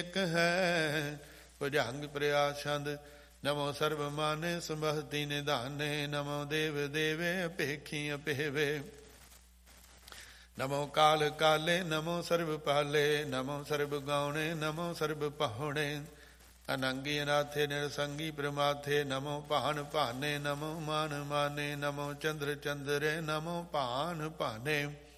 ਇੱਕ ਹੈ ਭੁਜੰਗ ਪ੍ਰਿਆਸ ਛੰਦ। ਨਮੋ ਸਰਬ ਮਾਨੇ ਸੰਭਹਤੀ ਨਿਧਾਨੇ, ਨਮੋ ਦੇਵ ਦੇਵੇ ਅਪੇਖੀ ਅਪੇਵੇ। ਨਮੋ ਕਾਲ ਕਾਲੇ, ਨਮੋ ਸਰਬ ਪਾਲੇ, ਨਮੋ ਸਰਬ ਗਾਉਣੇ, ਨਮੋ ਸਰਬ ਪਾਹੁਣੇ। ਅਨੰਗੀ ਅਨਾਥੇ ਨਿਰਸੰਗੀ ਪ੍ਰਮਾਥੇ, ਨਮੋ ਭਾਨ ਭਾਨੇ, ਨਮੋ ਮਾਨ ਮਾਨੇ, ਨਮੋ ਚੰਦਰ ਚੰਦਰੇ, ਨਮੋ ਭਾਨ ਭਾਨੇ।